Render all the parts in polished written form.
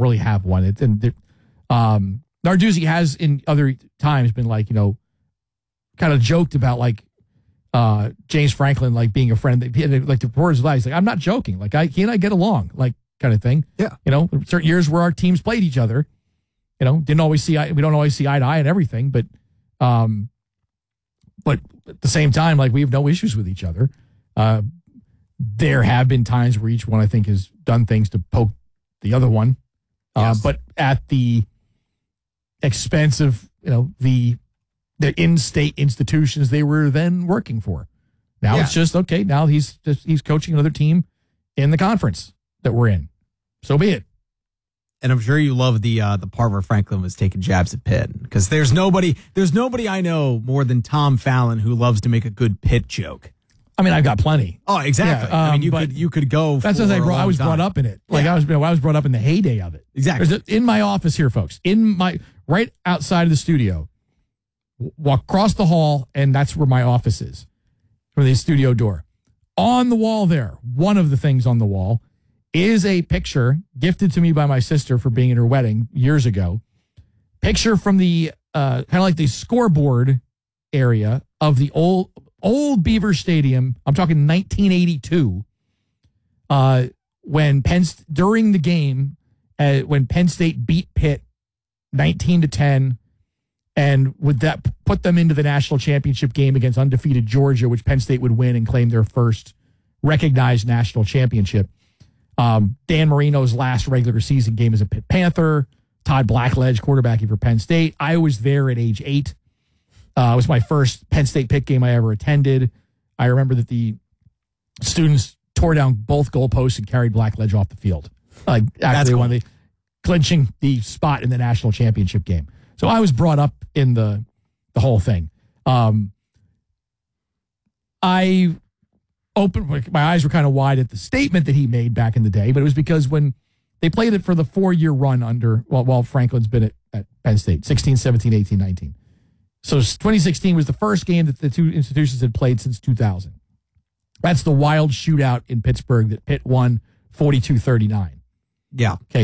really have one. Narduzzi has in other times been like, kind of joked about like James Franklin like being a friend, like to pour his life. He's like, I'm not joking. Like he and I get along, like kind of thing. Yeah. Certain years where our teams played each other. We don't always see eye to eye and everything, but at the same time, like we have no issues with each other. There have been times where each one, I think, has done things to poke the other one, Yes. but at the expense of the in-state institutions they were then working for. Now it's just okay. Now he's coaching another team in the conference that we're in. So be it. And I'm sure you love the part where Franklin was taking jabs at Pitt, because there's nobody I know more than Tom Fallon who loves to make a good Pitt joke. I mean, I've got plenty. Oh, exactly. Yeah, I mean, you could go. That's what I was brought up in it. Like I was brought up in the heyday of it. Exactly. In my office here, folks. Right outside of the studio. Walk across the hall, and that's where my office is, from the studio door. On the wall there, one of the things on the wall is a picture gifted to me by my sister for being at her wedding years ago. Picture from the kind of like the scoreboard area of the old Beaver Stadium. I'm talking 1982. During the game, when Penn State beat Pitt 19-10, and would that put them into the national championship game against undefeated Georgia, which Penn State would win and claim their first recognized national championship. Dan Marino's last regular season game as a Pitt Panther. Todd Blackledge quarterbacking for Penn State. I was there at age 8. It was my first Penn State Pitt game I ever attended. I remember that the students tore down both goalposts and carried Blackledge off the field. Actually, cool. Clinching the spot in the national championship game. So I was brought up in the whole thing. I opened, my eyes were kind of wide at the statement that he made back in the day, but it was because when they played it for the 4-year run while Franklin's been at Penn State, 16, 17, 18, 19. So 2016 was the first game that the two institutions had played since 2000. That's the wild shootout in Pittsburgh that Pitt won 42-39. Yeah. Okay. Yeah.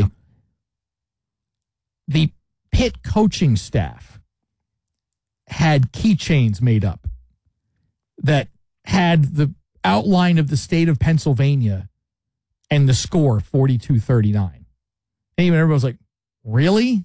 The Pitt coaching staff had keychains made up that had the outline of the state of Pennsylvania and the score 42-39. And even everybody was like, really?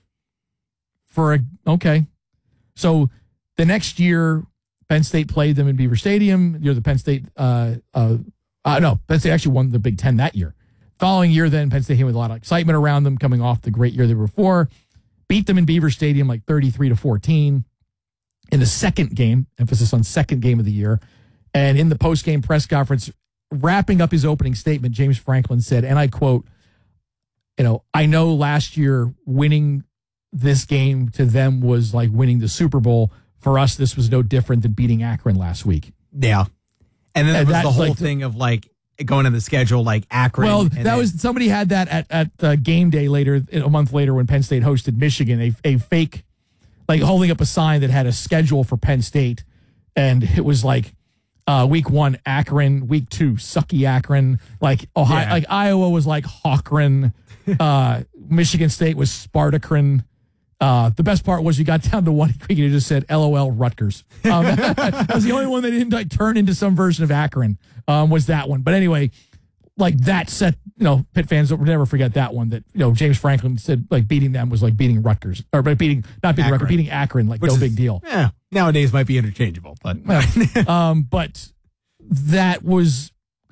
Okay. So the next year, Penn State played them in Beaver Stadium. The Penn State, Penn State actually won the Big Ten that year. Following year, then, Penn State came with a lot of excitement around them, coming off the great year they were before. Beat them in Beaver Stadium like 33-14 in the second game, emphasis on second game of the year. And in the post-game press conference, wrapping up his opening statement, James Franklin said, and I quote, I know last year winning this game to them was like winning the Super Bowl. For us, this was no different than beating Akron last week. Yeah. And then there was the whole thing of like going to the schedule like Akron. Well, somebody had that at game day later, a month later when Penn State hosted Michigan, a fake, like holding up a sign that had a schedule for Penn State. And it was like week 1, Akron, week 2, sucky Akron, like Ohio, like Iowa was like Hawkron, Michigan State was Spartakron. The best part was you got down to one week and you just said LOL Rutgers. That was the only one that didn't like turn into some version of Akron, was that one. But anyway, like that set, Pitt fans will never forget that one, that, James Franklin said like beating them was like beating Rutgers, or beating Akron, like no big deal. Yeah, nowadays might be interchangeable, but but that was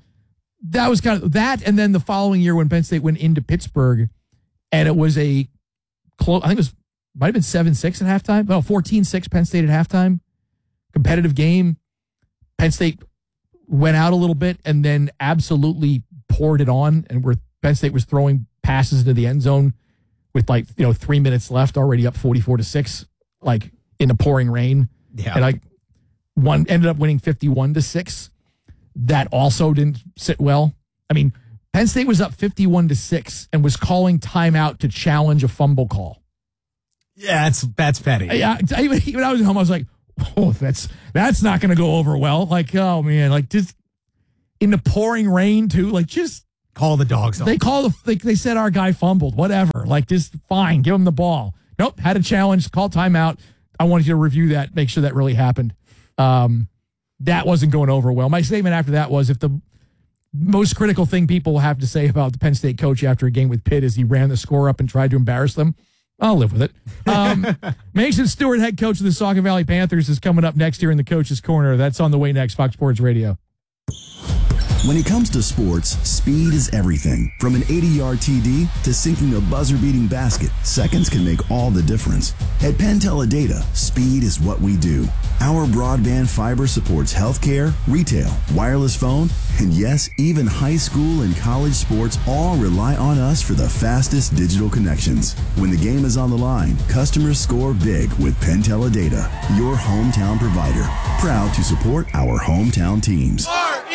kind of that. And then the following year when Penn State went into Pittsburgh, and it was a close, I think it might have been 7-6 at halftime. Well, 14-6 Penn State at halftime. Competitive game. Penn State went out a little bit and then absolutely poured it on, and where Penn State was throwing passes into the end zone with 3 minutes left, already up 44-6, like in the pouring rain. Yeah. And ended up winning 51-6. That also didn't sit well. I mean, Penn State was up 51-6 and was calling timeout to challenge a fumble call. Yeah, that's petty. Yeah, even I was at home, I was like, oh, that's not going to go over well. Like, oh man, like just in the pouring rain too. Like, just call the dogs off. They said our guy fumbled, whatever. Like, just fine, give him the ball. Nope, had a challenge, call timeout. I wanted you to review that, make sure that really happened. That wasn't going over well. My statement after that was, if the most critical thing people have to say about the Penn State coach after a game with Pitt is he ran the score up and tried to embarrass them, I'll live with it. Mason Stewart, head coach of the Saucon Valley Panthers, is coming up next here in the Coach's Corner. That's on the way next, Fox Sports Radio. When it comes to sports, speed is everything. From an 80-yard TD to sinking a buzzer-beating basket, seconds can make all the difference. At Penn Teledata, speed is what we do. Our broadband fiber supports healthcare, retail, wireless phone, and yes, even high school and college sports all rely on us for the fastest digital connections. When the game is on the line, customers score big with Penn Teledata, your hometown provider. Proud to support our hometown teams.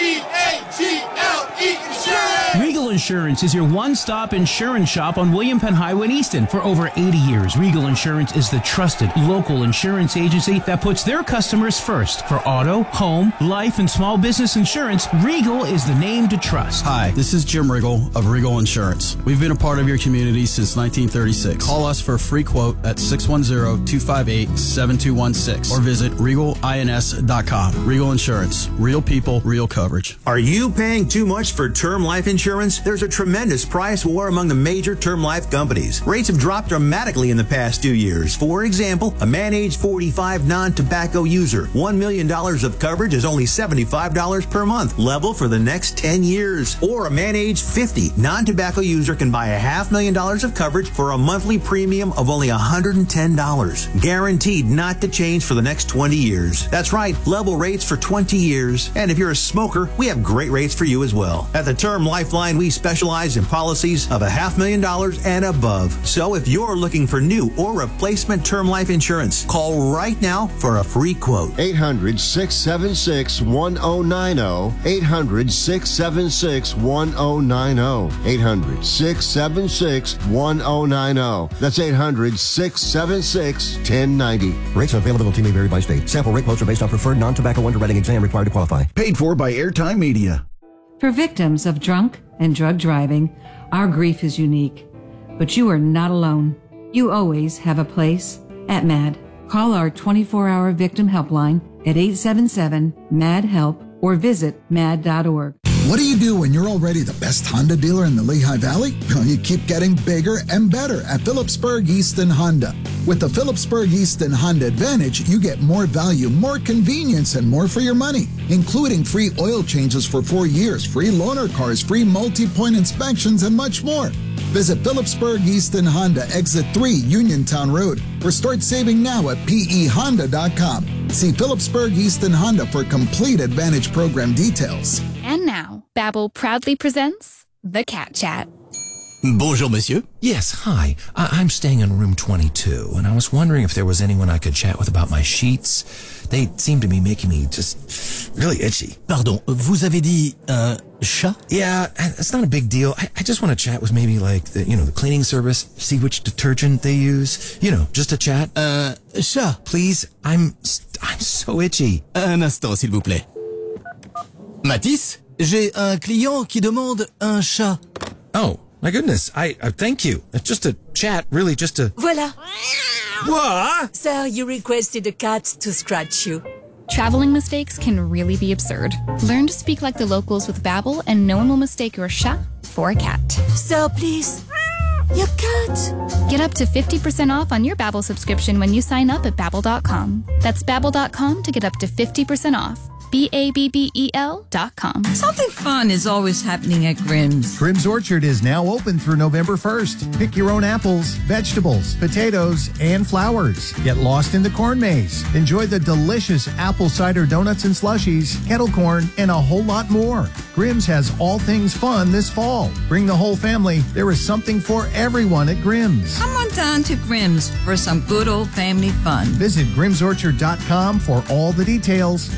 Regal Insurance is your one-stop insurance shop on William Penn Highway in Easton. For over 80 years, Regal Insurance is the trusted local insurance agency that puts their customers first. For auto, home, life, and small business insurance, Regal is the name to trust. Hi, this is Jim Riggle of Regal Insurance. We've been a part of your community since 1936. Call us for a free quote at 610-258-7216 or visit regalins.com. Regal Insurance. Real people, real coverage. Are you paying too much for term life insurance? There's a tremendous price war among the major term life companies. Rates have dropped dramatically in the past 2 years. For example, a man age 45 non-tobacco user, $1 million of coverage is only $75 per month, level for the next 10 years. Or a man age 50 non-tobacco user can buy $500,000 of coverage for a monthly premium of only $110, guaranteed not to change for the next 20 years. That's right, level rates for 20 years. And if you're a smoker, we have great rates for you as well. At the Term Lifeline, we specialize in policies of $500,000 and above. So if you're looking for new or replacement term life insurance, call right now for a free quote. 800-676-1090. 800-676-1090. 800-676-1090. That's 800-676-1090. Rates and availability may vary by state. Sample rate quotes are based on preferred non-tobacco underwriting exam required to qualify. Paid for by Airtime Media. For victims of drunk and drug driving, our grief is unique. But you are not alone. You always have a place at MAD. Call our 24-hour victim helpline at 877-MAD-HELP or visit mad.org. What do you do when you're already the best Honda dealer in the Lehigh Valley? Well, you keep getting bigger and better at Phillipsburg Easton Honda. With the Phillipsburg Easton Honda Advantage, you get more value, more convenience, and more for your money, including free oil changes for 4 years, free loaner cars, free multi-point inspections, and much more. Visit Phillipsburg Easton Honda, Exit 3, Uniontown Road, or start saving now at pehonda.com. See Phillipsburg Easton Honda for complete Advantage program details. And now, Babbel proudly presents The Cat Chat. Bonjour, monsieur. Yes, hi. I'm staying in room 22, and I was wondering if there was anyone I could chat with about my sheets. They seem to be making me just really itchy. Pardon, vous avez dit un chat? Yeah, it's not a big deal. I just want to chat with maybe like the cleaning service, see which detergent they use. Just a chat. Chat. Please, I'm so itchy. Un instant, s'il vous plaît. Mathis, j'ai un client qui demande un chat. Oh, my goodness. I thank you. It's just a chat, really just a... Voilà. What? Sir, you requested a cat to scratch you. Traveling mistakes can really be absurd. Learn to speak like the locals with Babbel, and no one will mistake your chat for a cat. Sir, please. Your cat. Get up to 50% off on your Babbel subscription when you sign up at Babbel.com. That's Babbel.com to get up to 50% off. Babbel.com. Something fun is always happening at Grimm's. Grimm's Orchard is now open through November 1st. Pick your own apples, vegetables, potatoes, and flowers. Get lost in the corn maze. Enjoy the delicious apple cider donuts and slushies, kettle corn, and a whole lot more. Grimm's has all things fun this fall. Bring the whole family. There is something for everyone at Grimm's. Come on down to Grimm's for some good old family fun. Visit grimmsorchard.com for all the details.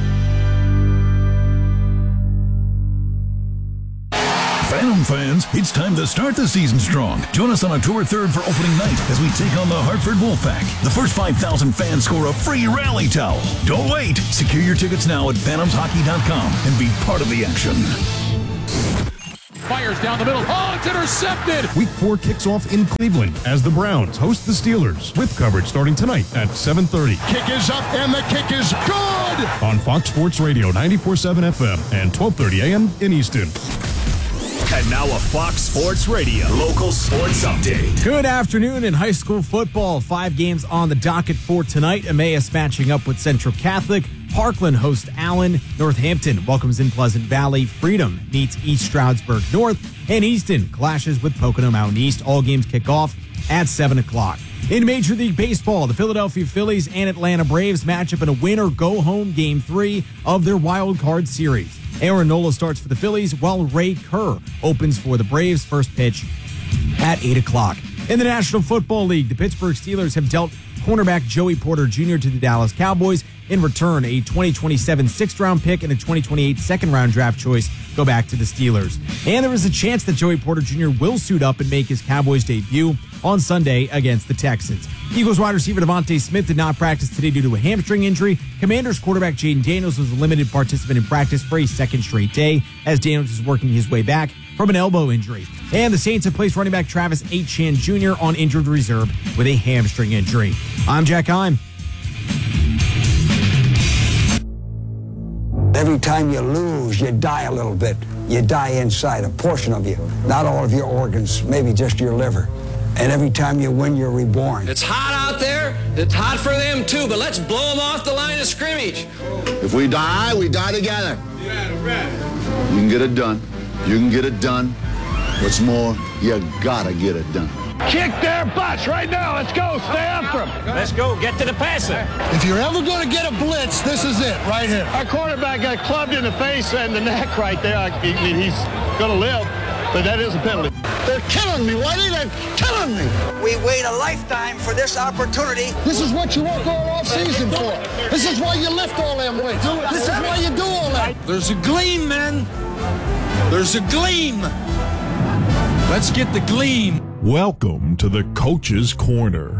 Phantom fans, it's time to start the season strong. Join us on October 3rd for opening night as we take on the Hartford Wolfpack. The first 5,000 fans score a free rally towel. Don't wait. Secure your tickets now at phantomshockey.com and be part of the action. fires down the middle. Oh, it's intercepted. Week 4 kicks off in Cleveland as the Browns host the Steelers with coverage starting tonight at 7:30. Kick is up and the kick is good. On Fox Sports Radio 94.7 FM and 12:30 a.m. in Easton. And now a Fox Sports Radio local sports update. Good afternoon in high school football. 5 games on the docket for tonight. Emmaus matching up with Central Catholic. Parkland hosts Allen. Northampton welcomes in Pleasant Valley. Freedom meets East Stroudsburg North. And Easton clashes with Pocono Mountain East. All games kick off at 7 o'clock. In Major League Baseball, the Philadelphia Phillies and Atlanta Braves match up in a win-or-go-home Game 3 of their wild card series. Aaron Nola starts for the Phillies, while Ray Kerr opens for the Braves. First pitch at 8 o'clock. In the National Football League, the Pittsburgh Steelers have dealt cornerback Joey Porter Jr. to the Dallas Cowboys. In return, a 2027 sixth-round pick and a 2028 second-round draft choice go back to the Steelers. And there is a chance that Joey Porter Jr. will suit up and make his Cowboys debut on Sunday against the Texans. Eagles wide receiver Devontae Smith did not practice today due to a hamstring injury. Commanders quarterback Jaden Daniels was a limited participant in practice for a second straight day as Daniels is working his way back from an elbow injury. And the Saints have placed running back Travis Etienne Jr. on injured reserve with a hamstring injury. I'm Jack Heim. Every time you lose, you die a little bit. You die inside, a portion of you. Not all of your organs, maybe just your liver. And every time you win, you're reborn. It's hot out there. It's hot for them, too, but let's blow them off the line of scrimmage. If we die together. You can get it done. You can get it done. What's more, you gotta get it done. Kick their butts right now. Let's go. Stay after them. Let's go. Get to the passer. If you're ever going to get a blitz, this is it right here. Our quarterback got clubbed in the face and the neck right there. I mean, he's going to live, but that is a penalty. They're killing me, Whitey. They're killing me. We wait a lifetime for this opportunity. This is what you work all off season for. This is why you lift all them weights. This is why you do all that. There's a gleam, man. There's a gleam. Let's get the gleam. Welcome to the Coach's Corner.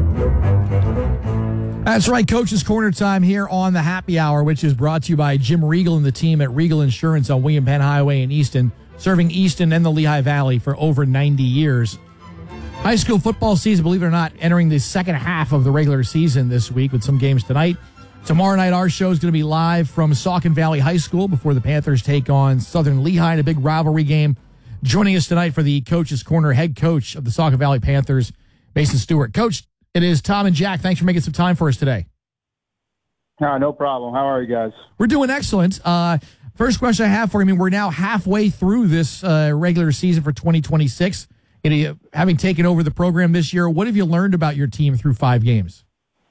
That's right, Coach's Corner time here on the Happy Hour, which is brought to you by Jim Regal and the team at Regal Insurance on William Penn Highway in Easton, serving Easton and the Lehigh Valley for over 90 years. High school football season, believe it or not, entering the second half of the regular season this week with some games tonight. Tomorrow night, our show is going to be live from Saucon Valley High School before the Panthers take on Southern Lehigh in a big rivalry game. Joining us tonight for the Coach's Corner, head coach of the Saucon Valley Panthers, Mason Stewart. Coach, it is Tom and Jack. Thanks for making some time for us today. No problem. How are you guys? We're doing excellent. First question I have for you, I mean, we're now halfway through this regular season for 2026. Having taken over the program this year, what have you learned about your team through 5 games?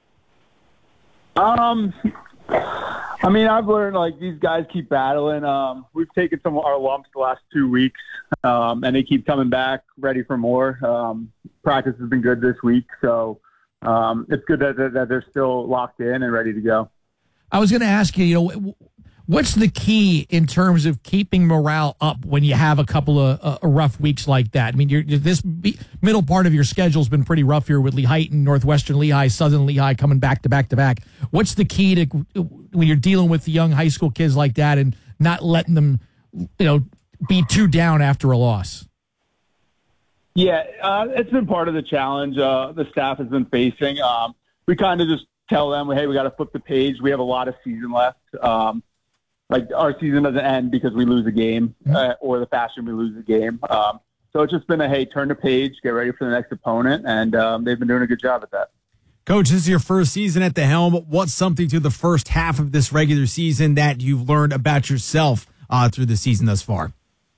I mean, I've learned, like, these guys keep battling. We've taken some of our lumps the last 2 weeks, and they keep coming back ready for more. Practice has been good this week, so it's good that they're still locked in and ready to go. I was going to ask you, what's the key in terms of keeping morale up when you have a couple of rough weeks like that? I mean, this middle part of your schedule has been pretty rough here with Lehighton, Northwestern Lehigh, Southern Lehigh coming back to back to back. What's the key to when you're dealing with the young high school kids like that and not letting them, be too down after a loss? Yeah, it's been part of the challenge the staff has been facing. We kind of just tell them, hey, we got to flip the page. We have a lot of season left. Like, our season doesn't end because we lose a game or the faster we lose the game. So it's just been hey, turn the page, get ready for the next opponent, and they've been doing a good job at that. Coach, this is your first season at the helm. What's something through the first half of this regular season that you've learned about yourself through the season thus far?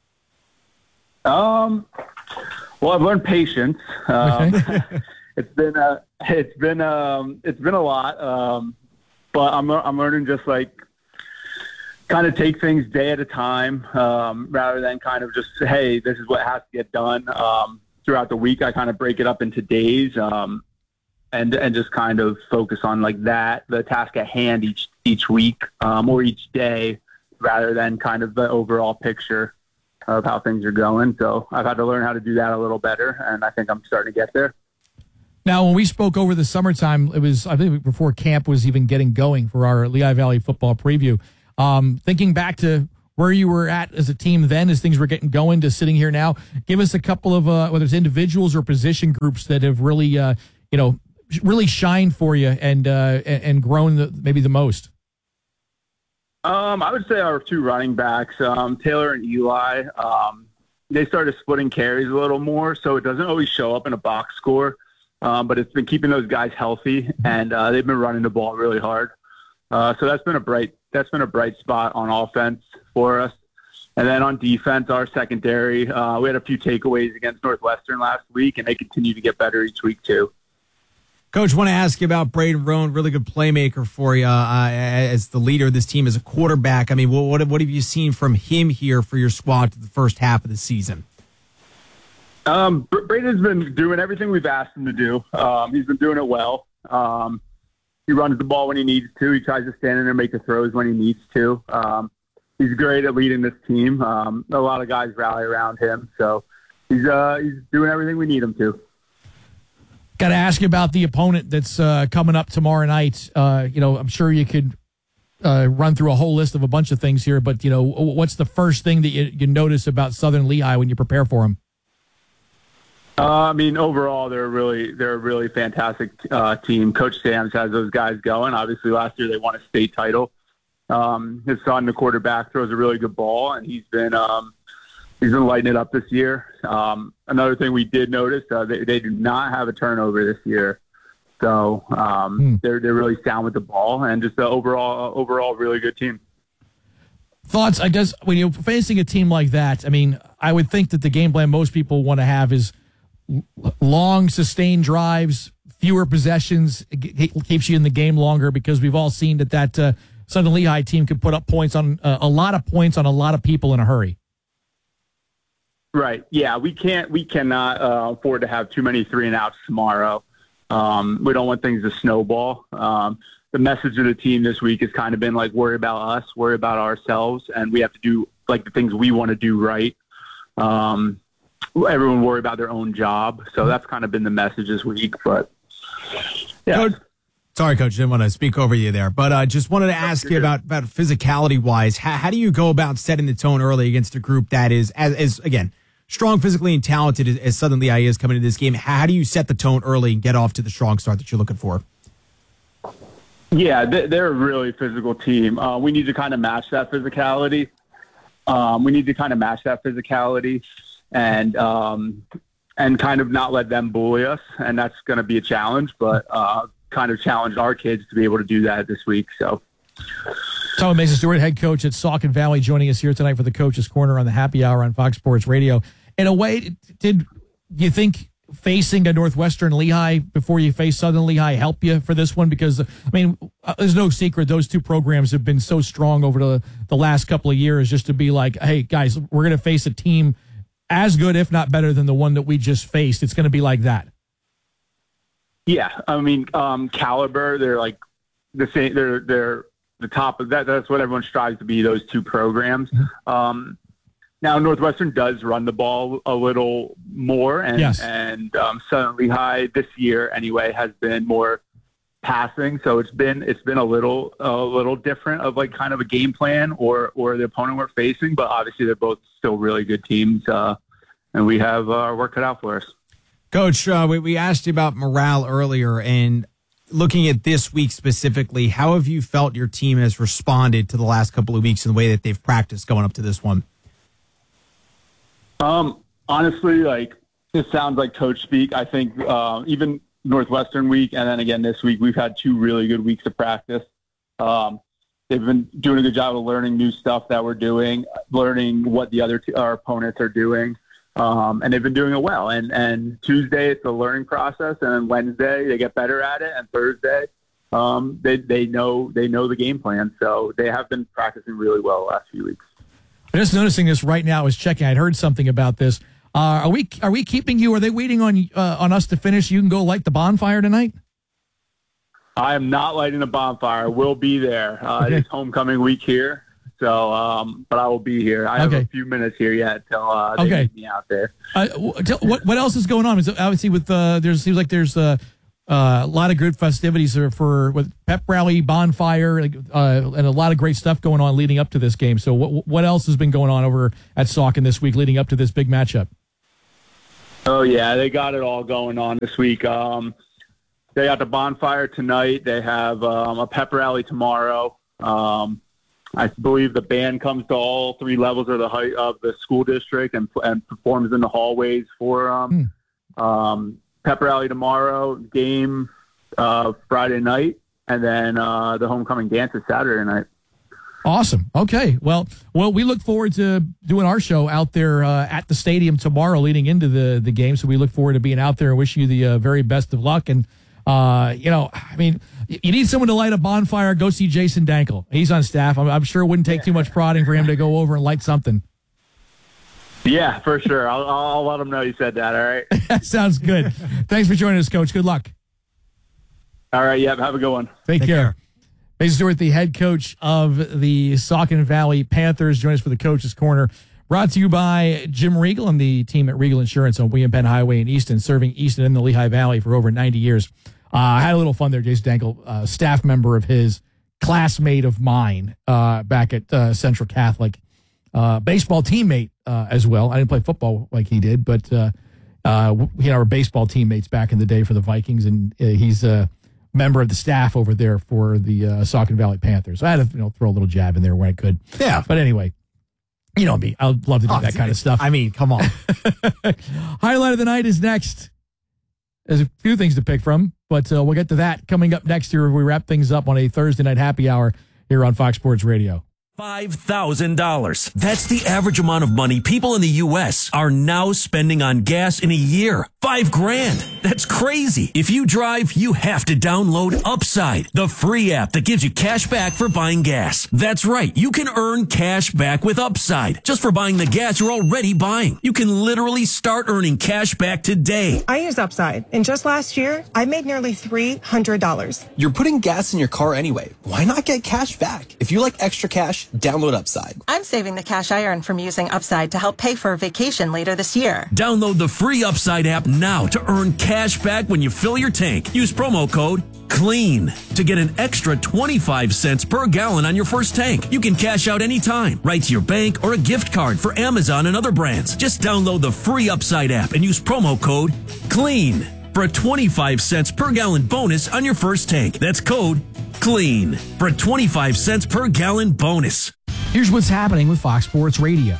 Well, I've learned patience. It's been a lot, but I'm learning just like kind of take things day at a time rather than kind of just hey, this is what has to get done throughout the week. I kind of break it up into days and just kind of focus on like the task at hand each week or each day rather than kind of the overall picture of how things are going. So I've had to learn how to do that a little better, and I think I'm starting to get there. Now, when we spoke over the summertime, it was, I think, before camp was even getting going for our Lehigh Valley football preview. Thinking back to where you were at as a team then, as things were getting going, to sitting here now. Give us a couple of whether it's individuals or position groups that have really, really shined for you and grown maybe the most. I would say our two running backs, Taylor and Eli. They started splitting carries a little more, so it doesn't always show up in a box score. But it's been keeping those guys healthy, and they've been running the ball really hard. So that's been a bright spot on offense for us. And then on defense, our secondary, we had a few takeaways against Northwestern last week, and they continue to get better each week too. Coach, want to ask you about Braden Roan, really good playmaker for you as the leader of this team as a quarterback. I mean, what have you seen from him here for your squad to the first half of the season? Braden's been doing everything we've asked him to do. He's been doing it well. He runs the ball when he needs to. He tries to stand in there and make the throws when he needs to. He's great at leading this team. A lot of guys rally around him, so he's doing everything we need him to. Got to ask you about the opponent that's coming up tomorrow night. I'm sure you could run through a whole list of a bunch of things here, but what's the first thing that you notice about Southern Lehigh when you prepare for them? Overall, they're a really fantastic team. Coach Sams has those guys going. Obviously, last year they won a state title. His son, the quarterback, throws a really good ball, and he's been lighting it up this year. Another thing we did notice, they do not have a turnover this year. So they're really sound with the ball, and just the overall really good team. Thoughts, I guess, when you're facing a team like that, I would think that the game plan most people want to have is long, sustained drives, fewer possessions, keeps you in the game longer, because we've all seen that Southern Lehigh team could put up points on a lot of points on a lot of people in a hurry. Right. Yeah, we cannot afford to have too many 3-and-outs tomorrow. We don't want things to snowball. The message of the team this week has kind of been like, worry about us, worry about ourselves, and we have to do like the things we want to do right. Everyone worry about their own job. So that's kind of been the message this week. But yeah. Sorry, Coach, didn't want to speak over you there, but just wanted to ask you about physicality-wise. How do you go about setting the tone early against a group that is, as again, strong physically and talented as Southern Lehigh is coming into this game? How do you set the tone early and get off to the strong start that you're looking for? Yeah, they're a really physical team. We need to kind of match that physicality. And kind of not let them bully us, and that's going to be a challenge, but kind of challenge our kids to be able to do that this week. So, Tom Mason Stewart, head coach at Saucon Valley, joining us here tonight for the Coach's Corner on the Happy Hour on Fox Sports Radio. In a way, did you think facing a Northwestern Lehigh before you face Southern Lehigh help you for this one? Because, there's no secret those two programs have been so strong over the last couple of years, just to be like, hey, guys, we're going to face a team as good, if not better, than the one that we just faced. It's going to be like that. Yeah, caliber, they're like the same. They're the top of that. That's what everyone strives to be, those two programs. Now, Northwestern does run the ball a little more, and yes. Southern Lehigh this year anyway has been more passing. So it's been a little different of like kind of a game plan or the opponent we're facing. But obviously, they're both still really good teams, and we have our work cut out for us. Coach, we asked you about morale earlier, and looking at this week specifically, how have you felt your team has responded to the last couple of weeks in the way that they've practiced going up to this one? Honestly, this sounds like coach speak. I think even Northwestern week and then again this week, we've had 2 really good weeks of practice. They've been doing a good job of learning new stuff that we're doing, learning what our opponents are doing. And they've been doing it well. And Tuesday, it's a learning process. And then Wednesday, they get better at it. And Thursday, they know the game plan. So they have been practicing really well the last few weeks. I'm just noticing this right now. I was checking. I'd heard something about this. Are we keeping you? Are they waiting on us to finish? You can go light the bonfire tonight? I am not lighting the bonfire. We'll be there. Okay. It's homecoming week here. So, but I will be here. I have a few minutes here yet till they meet me out there. What else is going on? Is obviously with seems like there's A lot of good festivities with pep rally, bonfire, and a lot of great stuff going on leading up to this game. So what else has been going on over at Saucon this week leading up to this big matchup? Oh, yeah, they got it all going on this week. They got the bonfire tonight. They have a pep rally tomorrow. I believe the band comes to all 3 levels of the school district and performs in the hallways for pep rally tomorrow, game Friday night, and then the homecoming dance is Saturday night. Awesome. Okay. Well, we look forward to doing our show out there at the stadium tomorrow leading into the game. So we look forward to being out there and wish you the very best of luck. And, you need someone to light a bonfire, go see Jason Dankel. He's on staff. I'm sure it wouldn't take too much prodding for him to go over and light something. Yeah, for sure. I'll let him know you said that, all right? Sounds good. Thanks for joining us, Coach. Good luck. All right, yeah, have a good one. Take care. Mason Stewart, the head coach of the Saucon Valley Panthers, join us for the Coach's Corner. Brought to you by Jim Regal and the team at Regal Insurance on William Penn Highway in Easton, serving Easton and the Lehigh Valley for over 90 years. I had a little fun there. Jason Dankel, staff member of his, classmate of mine back at Central Catholic, baseball teammate as well. I didn't play football like he did, but he and I were baseball teammates back in the day for the Vikings, and he's a member of the staff over there for the Saucon Valley Panthers. So I had to throw a little jab in there when I could. Yeah. But anyway, you know me. I'd love to do that kind of stuff. I mean, come on. Highlight of the night is next. There's a few things to pick from, but we'll get to that coming up next year. We wrap things up on a Thursday night happy hour here on Fox Sports Radio. $5,000. That's the average amount of money people in the U.S. are now spending on gas in a year. $5,000. That's crazy. If you drive, you have to download Upside, the free app that gives you cash back for buying gas. That's right. You can earn cash back with Upside just for buying the gas you're already buying. You can literally start earning cash back today. I use Upside, and just last year, I made nearly $300. You're putting gas in your car anyway. Why not get cash back? If you like extra cash, download Upside. I'm saving the cash I earn from using Upside to help pay for a vacation later this year. Download the free Upside app now to earn cash back when you fill your tank. Use promo code CLEAN to get an extra 25 cents per gallon on your first tank. You can cash out anytime, right to your bank or a gift card for Amazon and other brands. Just download the free Upside app and use promo code CLEAN for a 25 cents per gallon bonus on your first tank. That's code CLEAN for a 25 cents per gallon bonus. Here's what's happening with Fox Sports Radio.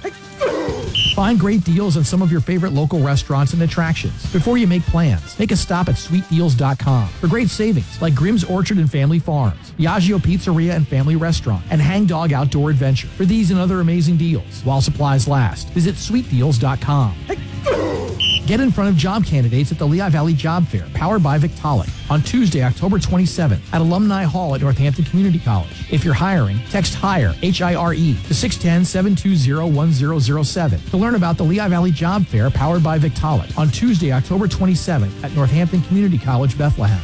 Find great deals on some of your favorite local restaurants and attractions. Before you make plans, make a stop at sweetdeals.com for great savings like Grimm's Orchard and Family Farms, Biagio Pizzeria and Family Restaurant, and Hang Dog Outdoor Adventure. For these and other amazing deals, while supplies last, visit sweetdeals.com. Get in front of job candidates at the Lehigh Valley Job Fair, powered by Victaulic, on Tuesday, October 27th at Alumni Hall at Northampton Community College. If you're hiring, text HIRE, H-I-R-E, to 610-720-1007 to learn about the Lehigh Valley Job Fair, powered by Victaulic, on Tuesday, October 27th at Northampton Community College, Bethlehem.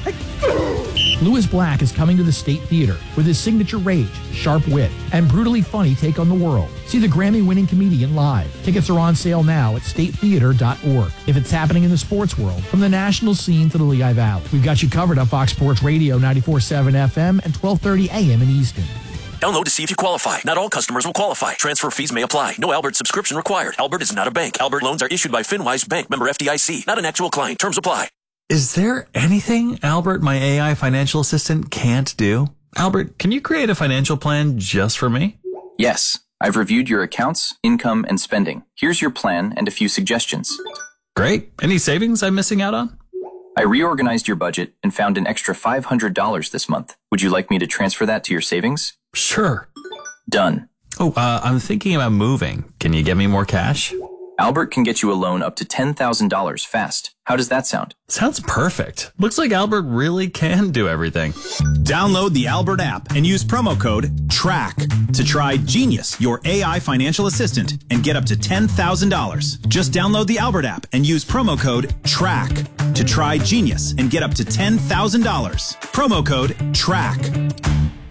Lewis Black is coming to the State Theater with his signature rage, sharp wit, and brutally funny take on the world. See the Grammy-winning comedian live. Tickets are on sale now at statetheater.org. If it's happening in the sports world, from the national scene to the Lehigh Valley, we've got you covered on Fox Sports Radio 94.7 FM and 1230 AM in Easton. Download to see if you qualify. Not all customers will qualify. Transfer fees may apply. No Albert subscription required. Albert is not a bank. Albert loans are issued by FinWise Bank, member FDIC. Not an actual client. Terms apply. Is there anything Albert, my AI financial assistant, can't do? Albert, can you create a financial plan just for me? Yes. I've reviewed your accounts, income, and spending. Here's your plan and a few suggestions. Great. Any savings I'm missing out on? I reorganized your budget and found an extra $500 this month. Would you like me to transfer that to your savings? Sure. Done. Oh, I'm thinking about moving. Can you get me more cash? Albert can get you a loan up to $10,000 fast. How does that sound? Sounds perfect. Looks like Albert really can do everything. Download the Albert app and use promo code TRACK to try Genius, your AI financial assistant, and get up to $10,000. Just download the Albert app and use promo code TRACK to try Genius and get up to $10,000. Promo code TRACK.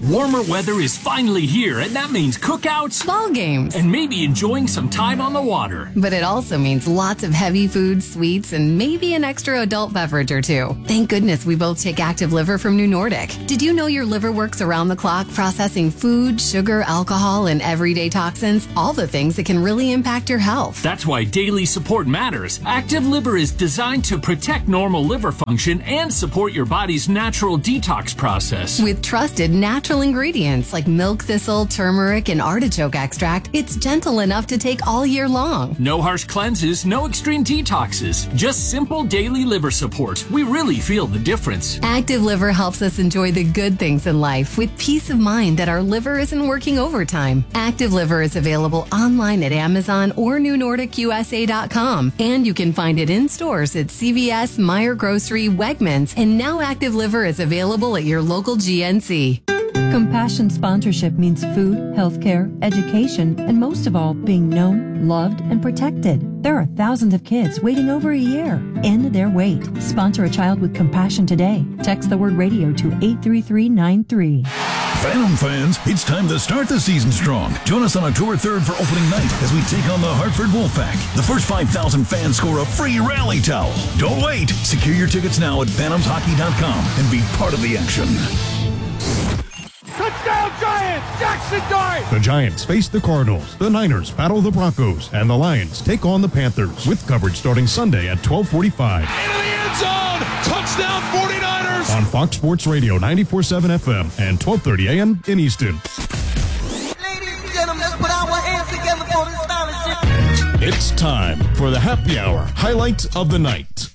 Warmer weather is finally here, and that means cookouts, ball games, and maybe enjoying some time on the water. But it also means lots of heavy food, sweets, and maybe an extra adult beverage or two. Thank goodness we both take Active Liver from New Nordic. Did you know your liver works around the clock processing food, sugar, alcohol, and everyday toxins? All the things that can really impact your health. That's why daily support matters. Active Liver is designed to protect normal liver function and support your body's natural detox process. With trusted natural ingredients like milk thistle, turmeric, and artichoke extract, it's gentle enough to take all year long. No harsh cleanses, no extreme detoxes, just simple daily liver support. We really feel the difference. Active Liver helps us enjoy the good things in life with peace of mind that our liver isn't working overtime. Active Liver is available online at Amazon or NewNordicUSA.com, and you can find it in stores at CVS, Meijer Grocery, Wegmans, and now Active Liver is available at your local GNC. Compassion sponsorship means food, healthcare, education, and most of all, being known, loved, and protected. There are thousands of kids waiting over a year. End their wait. Sponsor a child with compassion today. Text the word radio to 83393. Phantom fans, it's time to start the season strong. Join us on October 3rd for opening night as we take on the Hartford Wolfpack. The first 5,000 fans score a free rally towel. Don't wait. Secure your tickets now at phantomshockey.com and be part of the action. Touchdown Giants! Jackson Dart! The Giants face the Cardinals, the Niners battle the Broncos, and the Lions take on the Panthers, with coverage starting Sunday at 12:45. Into the end zone! Touchdown 49ers! On Fox Sports Radio 94.7 FM and 12:30 a.m. in Easton. Ladies and gentlemen, let's put our hands together for this fellowship. It's time for the Happy Hour highlight of the night.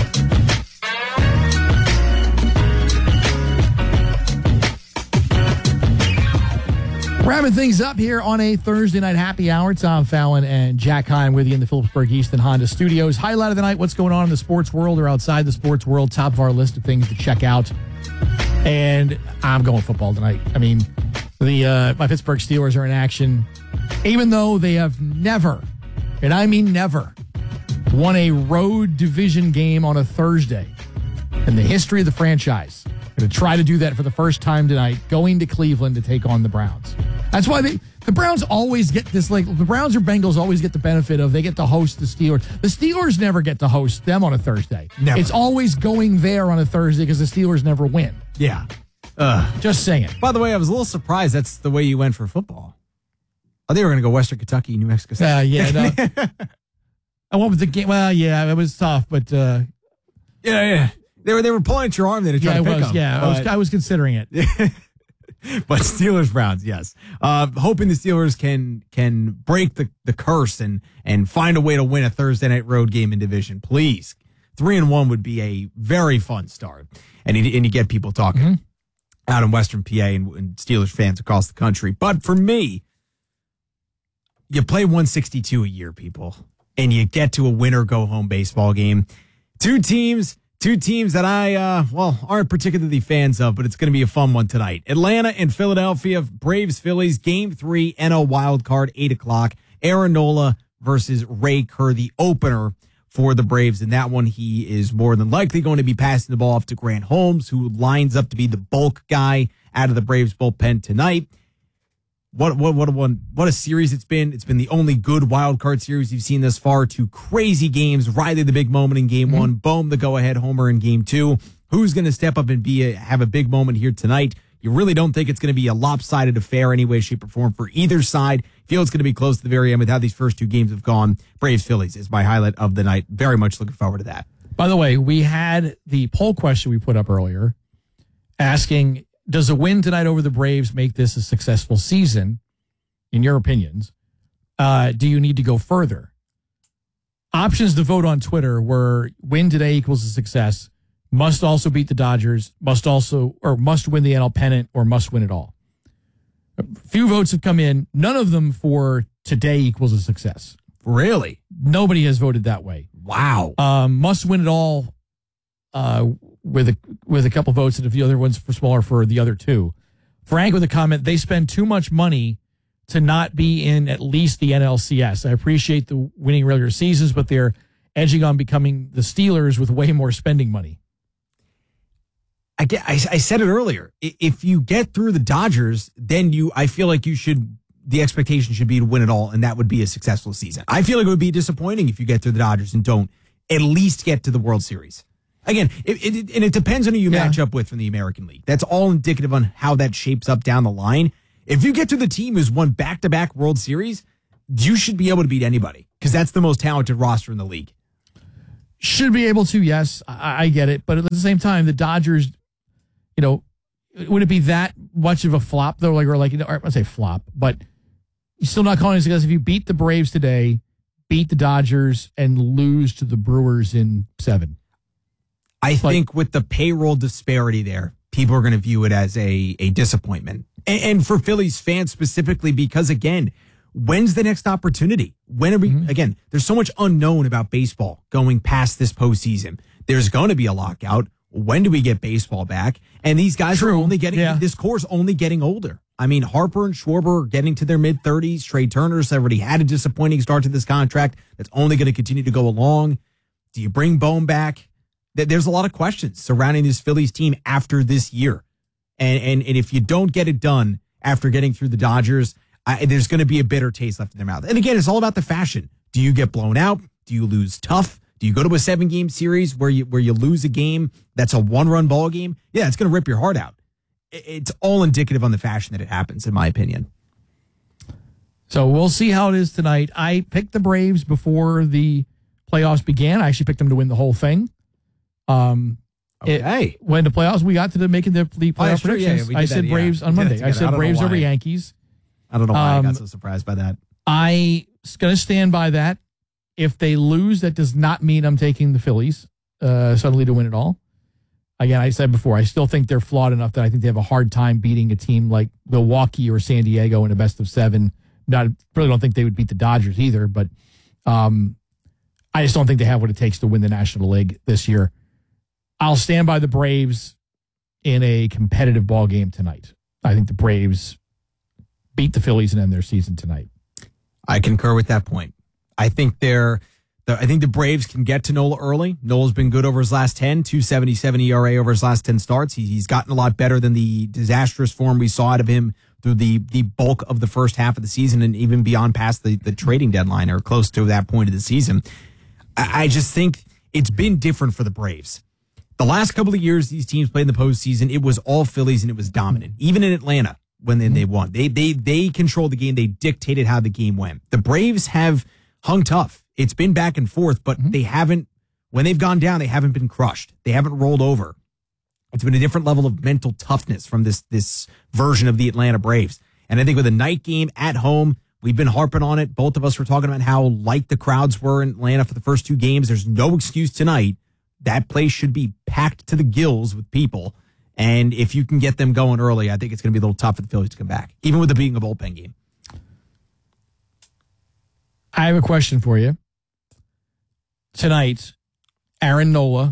Wrapping things up here on a Thursday night happy hour. Tom Fallon and Jack Hine with you in the Phillipsburg Easton Honda Studios. Highlight of the night, what's going on in the sports world or outside the sports world. Top of our list of things to check out. And I'm going football tonight. I mean, my Pittsburgh Steelers are in action. Even though they have never, and I mean never, won a road division game on a Thursday in the history of the franchise. Going to try to do that for the first time tonight, going to Cleveland to take on the Browns. That's why the Browns always get this, like, the Browns or Bengals always get the benefit of they get to host the Steelers. The Steelers never get to host them on a Thursday. Never. It's always going there on a Thursday because the Steelers never win. Yeah. Just saying. By the way, I was a little surprised that's the way you went for football. Oh, they were going to go Western Kentucky, New Mexico State. Yeah. No. I went with the game. Well, yeah, it was tough, but yeah. They were pulling at your arm there to try to pick them. Yeah, I was considering it. But Steelers Browns, yes. Hoping the Steelers can break the curse and find a way to win a Thursday night road game in division. Please. 3-1 would be a very fun start. And you get people talking out in Western PA and Steelers fans across the country. But for me, you play 162 a year, people, and you get to a winner-go-home baseball game. Two teams that I, aren't particularly fans of, but it's going to be a fun one tonight. Atlanta and Philadelphia, Braves, Phillies, Game 3, NL Wild Card, 8 o'clock. Aaron Nola versus Ray Kerr, the opener for the Braves. And that one, he is more than likely going to be passing the ball off to Grant Holmes, who lines up to be the bulk guy out of the Braves bullpen tonight. What a series it's been. It's been the only good wild card series you've seen thus far. 2 crazy games. Riley, the big moment in game 1. Bohm, the go-ahead homer in game 2. Who's going to step up and have a big moment here tonight? You really don't think it's going to be a lopsided affair any way, shape, or form for either side. Feel it's going to be close to the very end with how these first 2 games have gone. Braves-Phillies is my highlight of the night. Very much looking forward to that. By the way, we had the poll question we put up earlier asking, does a win tonight over the Braves make this a successful season, in your opinions? Do you need to go further? Options to vote on Twitter were win today equals a success, must also beat the Dodgers, must win the NL pennant, or must win it all. A few votes have come in, none of them for today equals a success. Really? Nobody has voted that way. Wow. Must win it all with a couple votes and a few other ones for smaller for the other 2. Frank with a comment, they spend too much money to not be in at least the NLCS. I appreciate the winning regular seasons, but they're edging on becoming the Steelers with way more spending money. I said it earlier. If you get through the Dodgers, then I feel like the expectation should be to win it all, and that would be a successful season. I feel like it would be disappointing if you get through the Dodgers and don't at least get to the World Series. Again, it depends on who you match up with from the American League. That's all indicative on how that shapes up down the line. If you get to the team who's won back-to-back World Series, you should be able to beat anybody because that's the most talented roster in the league. Should be able to, yes. I get it. But at the same time, the Dodgers, would it be that much of a flop, though? I say flop, but you're still not calling it success if you beat the Braves today, beat the Dodgers, and lose to the Brewers in 7. I think with the payroll disparity there, people are going to view it as a disappointment. And for Phillies fans specifically, because, again, when's the next opportunity? When are we, again, there's so much unknown about baseball going past this postseason. There's going to be a lockout. When do we get baseball back? And these guys are only getting, this core's only getting older. I mean, Harper and Schwarber are getting to their mid-30s. Trey Turner's already had a disappointing start to this contract that's only going to continue to go along. Do you bring Bohm back? There's a lot of questions surrounding this Phillies team after this year. And if you don't get it done after getting through the Dodgers, there's going to be a bitter taste left in their mouth. And again, it's all about the fashion. Do you get blown out? Do you lose tough? Do you go to a 7-game series where you lose a game that's a 1-run ball game? Yeah, it's going to rip your heart out. It's all indicative on the fashion that it happens, in my opinion. So we'll see how it is tonight. I picked the Braves before the playoffs began. I actually picked them to win the whole thing. When the playoffs, we got to making the playoff predictions. I said Braves on Monday. I said Braves over Yankees. I don't know why I got so surprised by that. I'm going to stand by that. If they lose, that does not mean I'm taking the Phillies suddenly to win it all. Again, I said before, I still think they're flawed enough that I think they have a hard time beating a team like Milwaukee or San Diego in a best of 7. I really don't think they would beat the Dodgers either, but I just don't think they have what it takes to win the National League this year. I'll stand by the Braves in a competitive ball game tonight. I think the Braves beat the Phillies and end their season tonight. I concur with that point. I think the Braves can get to Nola early. Nola's been good over his last 10, 2.77 ERA over his last 10 starts. He's gotten a lot better than the disastrous form we saw out of him through the bulk of the first half of the season and even beyond past the trading deadline or close to that point of the season. I just think it's been different for the Braves. The last couple of years these teams played in the postseason, it was all Phillies and it was dominant. Even in Atlanta, when they won. They controlled the game. They dictated how the game went. The Braves have hung tough. It's been back and forth, but they haven't, when they've gone down, they haven't been crushed. They haven't rolled over. It's been a different level of mental toughness from this version of the Atlanta Braves. And I think with a night game at home, we've been harping on it. Both of us were talking about how light the crowds were in Atlanta for the first 2 games. There's no excuse tonight. That place should be packed to the gills with people. And if you can get them going early, I think it's going to be a little tough for the Phillies to come back, even with it being a bullpen game. I have a question for you. Tonight, Aaron Nola,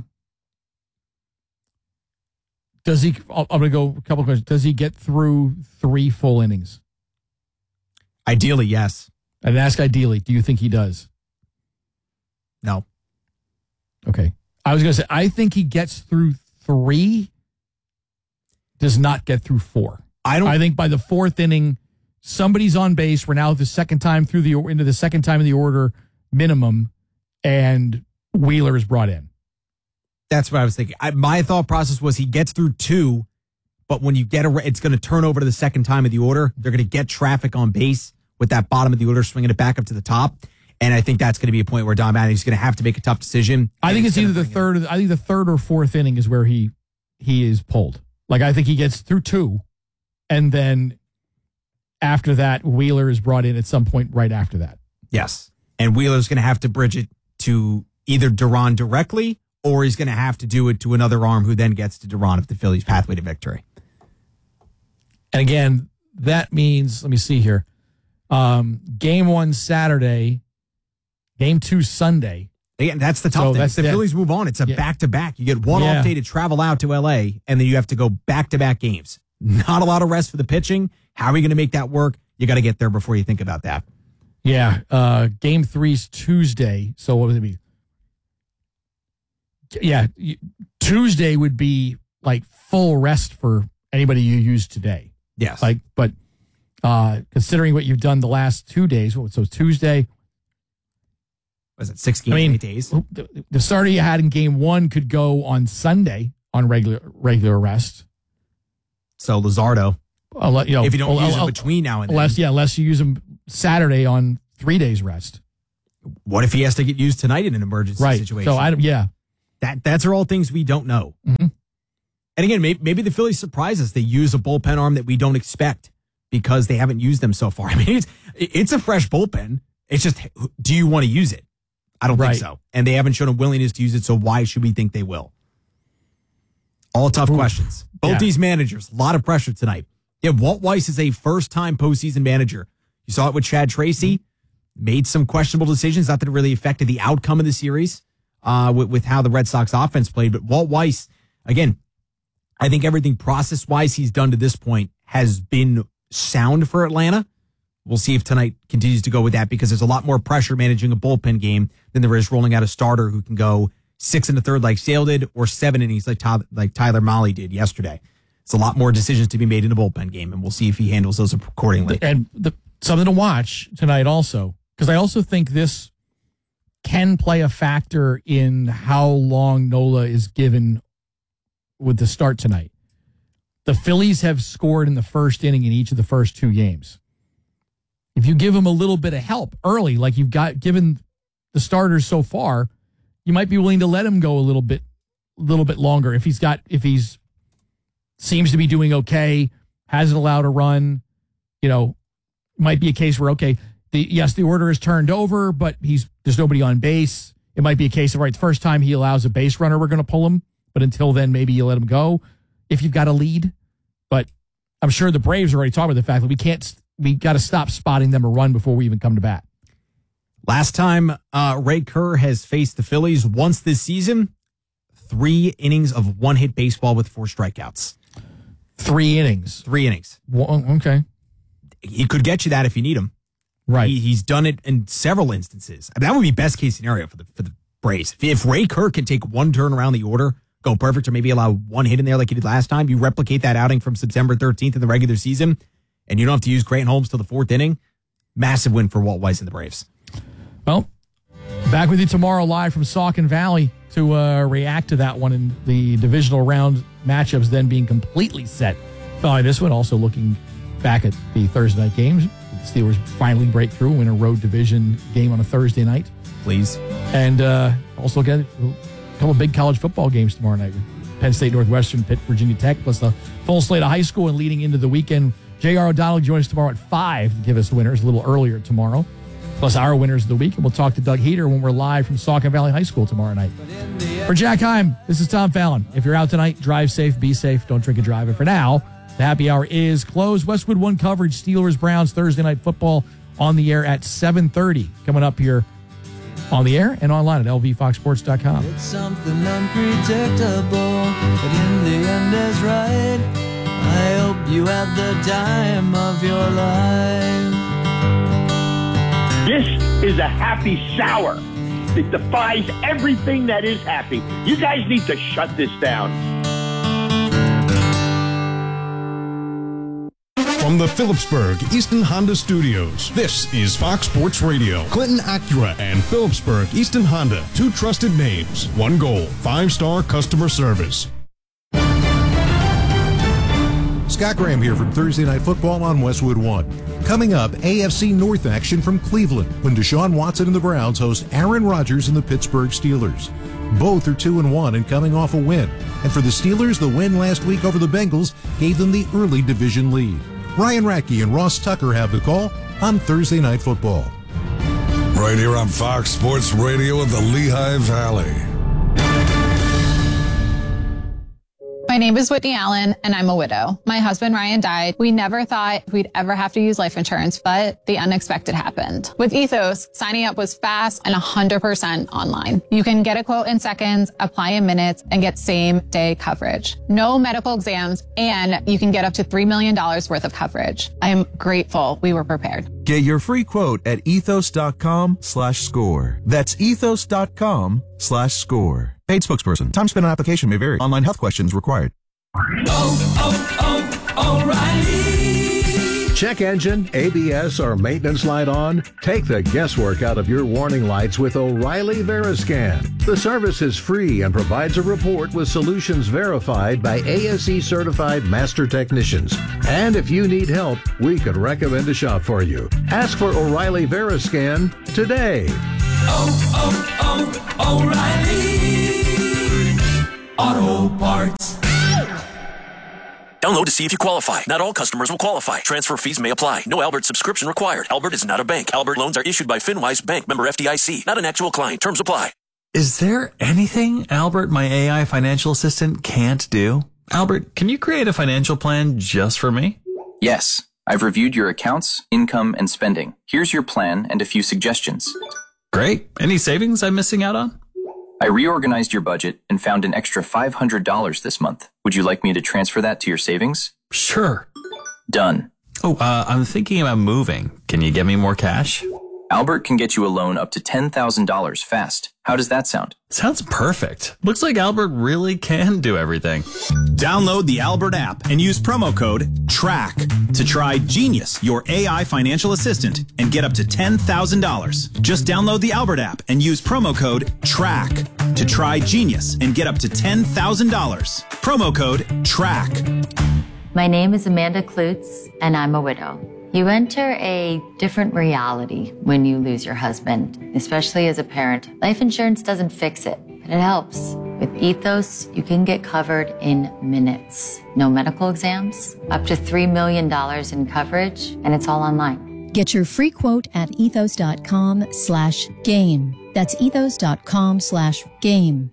I'm going to go a couple of questions. Does he get through 3 full innings? Ideally, yes. I'd ask ideally. Do you think he does? No. Okay. I was going to say, I think he gets through 3, does not get through 4. I think by the 4th inning, somebody's on base. We're now the second time into the second time in the order minimum, and Wheeler is brought in. That's what I was thinking. My thought process was he gets through 2, but when you get it's going to turn over to the second time of the order. They're going to get traffic on base with that bottom of the order, swinging it back up to the top. And I think that's going to be a point where Don Mattingly's going to have to make a tough decision. I think it's either the third or 4th inning is where he is pulled. Like, I think he gets through 2, and then after that, Wheeler is brought in at some point right after that. Yes. And Wheeler's going to have to bridge it to either Duran directly, or he's going to have to do it to another arm who then gets to Duran if the Phillies' pathway to victory. And again, that means, let me see here, Game 1 Saturday, Game 2 Sunday. Again, that's the tough thing. The Phillies move on. It's a back-to-back. You get one off day to travel out to L.A., and then you have to go back-to-back games. Not a lot of rest for the pitching. How are we going to make that work? You got to get there before you think about that. Yeah. Game 3's Tuesday. So what would it be? Yeah. Tuesday would be like full rest for anybody you use today. Yes. But considering what you've done the last 2 days, so Tuesday. Was it 6 games, 8 days? The starter you had in game 1 could go on Sunday on regular rest. So Luzardo, if you don't use him between now and then. Unless you use him Saturday on 3 days rest. What if he has to get used tonight in an emergency situation? So That's all things we don't know. Mm-hmm. And again, maybe the Phillies surprise us. They use a bullpen arm that we don't expect because they haven't used them so far. I mean, it's a fresh bullpen. It's just, do you want to use it? I don't think so. And they haven't shown a willingness to use it, so why should we think they will? All tough questions. Both these managers, a lot of pressure tonight. Yeah, Walt Weiss is a first-time postseason manager. You saw it with Chad Tracy. Made some questionable decisions, not that it really affected the outcome of the series with how the Red Sox offense played. But Walt Weiss, again, I think everything process-wise he's done to this point has been sound for Atlanta. We'll see if tonight continues to go with that because there's a lot more pressure managing a bullpen game than there is rolling out a starter who can go 6 1/3 like Sale did or 7 innings like Tyler Mahle did yesterday. It's a lot more decisions to be made in a bullpen game, and we'll see if he handles those accordingly. And something to watch tonight also, because I also think this can play a factor in how long Nola is given with the start tonight. The Phillies have scored in the first inning in each of the first 2 games. If you give them a little bit of help early, like you've given the starters so far, you might be willing to let him go a little bit longer. If he's seems to be doing okay, hasn't allowed a run, might be a case where, the order is turned over, but there's nobody on base. It might be a case of, the first time he allows a base runner, we're going to pull him. But until then, maybe you let him go if you've got a lead. But I'm sure the Braves are already talking about the fact that we got to stop spotting them a run before we even come to bat. Last time Ray Kerr has faced the Phillies once this season, 3 innings of one-hit baseball with 4 strikeouts. 3 innings? 3 innings. Well, okay. He could get you that if you need him. Right. He's done it in several instances. I mean, that would be best case scenario for the Braves. If Ray Kerr can take one turn around the order, go perfect, or maybe allow 1 hit in there like he did last time, you replicate that outing from September 13th in the regular season, and you don't have to use Grant Holmes till the 4th inning. Massive win for Walt Weiss and the Braves. Well, back with you tomorrow live from Saucon Valley to react to that one in the divisional round matchups then being completely set. Following this one, also looking back at the Thursday night games. The Steelers finally break through, win a road division game on a Thursday night. Please. And also get a couple of big college football games tomorrow night. Penn State, Northwestern, Pitt, Virginia Tech, plus the full slate of high school and leading into the weekend. J.R. O'Donnell joins us tomorrow at 5 to give us winners a little earlier tomorrow, plus our winners of the week. And we'll talk to Doug Heater when we're live from Saucon Valley High School tomorrow night. For Jack Heim, this is Tom Fallon. If you're out tonight, drive safe, be safe, don't drink and drive. And for now, the happy hour is closed. Westwood One coverage, Steelers, Browns, Thursday night football on the air at 7:30. Coming up here on the air and online at lvfoxsports.com. It's something unpredictable, but in the end is right. I hope you had the time of your life. This is a happy sour. It defies everything that is happy. You guys need to shut this down. From the Phillipsburg Easton Honda Studios, this is Fox Sports Radio. Clinton Acura and Phillipsburg Easton Honda, 2 trusted names, 1 goal, 5-star customer service. Scott Graham here from Thursday Night Football on Westwood One. Coming up, AFC North action from Cleveland when Deshaun Watson and the Browns host Aaron Rodgers and the Pittsburgh Steelers. Both are 2-1 and coming off a win. And for the Steelers, the win last week over the Bengals gave them the early division lead. Ryan Radke and Ross Tucker have the call on Thursday Night Football. Right here on Fox Sports Radio of the Lehigh Valley. My name is Whitney Allen, and I'm a widow. My husband, Ryan, died. We never thought we'd ever have to use life insurance, but the unexpected happened. With Ethos, signing up was fast and 100% online. You can get a quote in seconds, apply in minutes, and get same-day coverage. No medical exams, and you can get up to $3 million worth of coverage. I am grateful we were prepared. Get your free quote at ethos.com/score. That's ethos.com/score. Paid spokesperson. Time spent on application may vary. Online health questions required. O'Reilly. Check engine, ABS, or maintenance light on? Take the guesswork out of your warning lights with O'Reilly Veriscan. The service is free and provides a report with solutions verified by ASE certified master technicians. And if you need help, we could recommend a shop for you. Ask for O'Reilly Veriscan today. O'Reilly Auto Parts. Download to see if you qualify. Not all customers will qualify. Transfer fees may apply. No Albert subscription required. Albert is not a bank. Albert loans are issued by FinWise Bank, member FDIC. Not an actual client. Terms apply. Is there anything Albert, my AI financial assistant, can't do? Albert, can you create a financial plan just for me? Yes. I've reviewed your accounts, income, and spending. Here's your plan and a few suggestions. Great. Any savings I'm missing out on? I reorganized your budget and found an extra $500 this month. Would you like me to transfer that to your savings? Sure. Done. Oh, I'm thinking about moving. Can you get me more cash? Albert can get you a loan up to $10,000 fast. How does that sound? Sounds perfect. Looks like Albert really can do everything. Download the Albert app and use promo code TRACK to try Genius, your AI financial assistant, and get up to $10,000. Just download the Albert app and use promo code TRACK to try Genius and get up to $10,000. Promo code TRACK. My name is Amanda Klutz, and I'm a widow. You enter a different reality when you lose your husband, especially as a parent. Life insurance doesn't fix it, but it helps. With Ethos, you can get covered in minutes. No medical exams, up to $3 million in coverage, and it's all online. Get your free quote at ethos.com/game. That's ethos.com/game.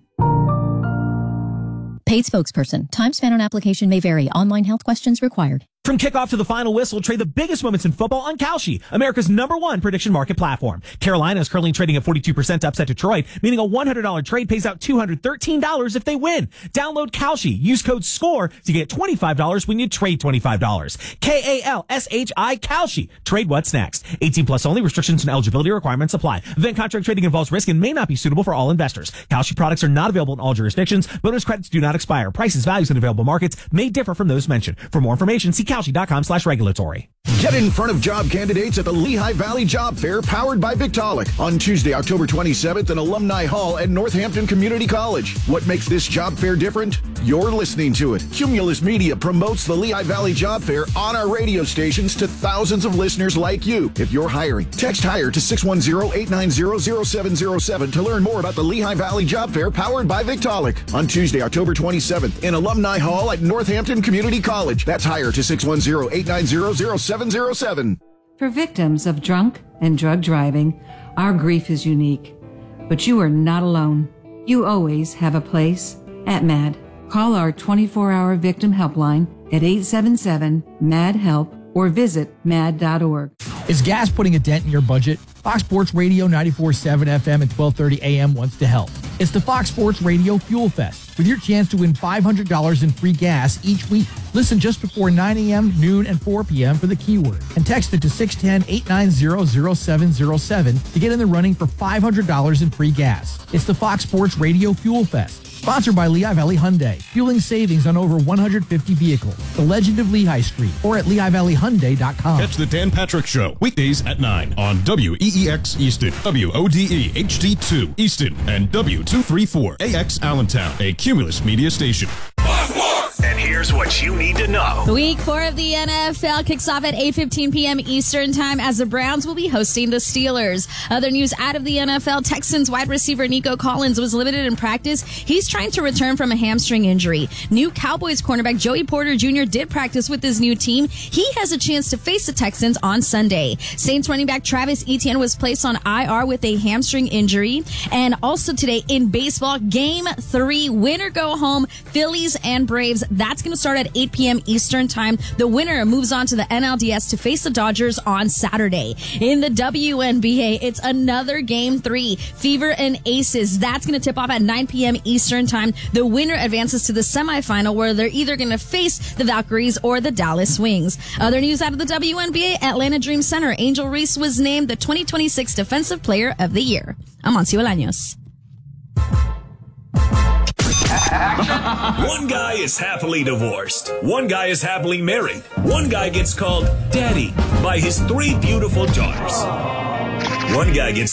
Paid spokesperson. Time spent on application may vary. Online health questions required. From kickoff to the final whistle, trade the biggest moments in football on Kalshi, America's #1 prediction market platform. Carolina is currently trading at 42% to upset Detroit, meaning a $100 trade pays out $213 if they win. Download Kalshi. Use code SCORE to get $25 when you trade $25. KALSHI Kalshi. Trade what's next. 18 plus only. Restrictions and eligibility requirements apply. Then contract trading involves risk and may not be suitable for all investors. Kalshi products are not available in all jurisdictions. Bonus credits do not expire. Prices, values, and available markets may differ from those mentioned. For more information, see Kalshi.com/regulatory. Get in front of job candidates at the Lehigh Valley Job Fair powered by Victaulic on Tuesday, October 27th in Alumni Hall at Northampton Community College. What makes this job fair different? You're listening to it. Cumulus Media promotes the Lehigh Valley Job Fair on our radio stations to thousands of listeners like you. If you're hiring, text HIRE to 610-890-0707 to learn more about the Lehigh Valley Job Fair powered by Victaulic on Tuesday, October 27th in Alumni Hall at Northampton Community College. That's HIRE to 610-890-0707. For victims of drunk and drug driving, our grief is unique. But you are not alone. You always have a place at MAD. Call our 24-hour victim helpline at 877-MAD-HELP or visit mad.org. Is gas putting a dent in your budget? Fox Sports Radio 94.7 FM and 1230 AM wants to help. It's the Fox Sports Radio Fuel Fest with your chance to win $500 in free gas each week. Listen just before 9 a.m., noon, and 4 p.m. for the keyword and text it to 610-890-0707 to get in the running for $500 in free gas. It's the Fox Sports Radio Fuel Fest. Sponsored by Lehigh Valley Hyundai, fueling savings on over 150 vehicles. The Legend of Lehigh Street, or at LehighValleyHyundai.com. Catch the Dan Patrick Show weekdays at 9 on WEEX Easton, WODE HD2 Easton, and W234AX Allentown, a Cumulus Media station. And here's what you need to know. Week 4 of the NFL kicks off at 8:15 p.m. Eastern Time as the Browns will be hosting the Steelers. Other news out of the NFL, Texans wide receiver Nico Collins was limited in practice. He's trying to return from a hamstring injury. New Cowboys cornerback Joey Porter Jr. did practice with his new team. He has a chance to face the Texans on Sunday. Saints running back Travis Etienne was placed on IR with a hamstring injury. And also today in baseball, Game 3, winner go home, Phillies and Braves. That's going to start at 8 p.m. Eastern Time. The winner moves on to the NLDS to face the Dodgers on Saturday. In the WNBA, it's another Game 3, Fever and Aces. That's going to tip off at 9 p.m. Eastern Time. The winner advances to the semifinal where they're either going to face the Valkyries or the Dallas Wings. Other news out of the WNBA, Atlanta Dream Center, Angel Reese was named the 2026 Defensive Player of the Year. I'm Amancio Bolaños. One guy is happily divorced. One guy is happily married. One guy gets called Daddy by his 3 beautiful daughters. One guy gets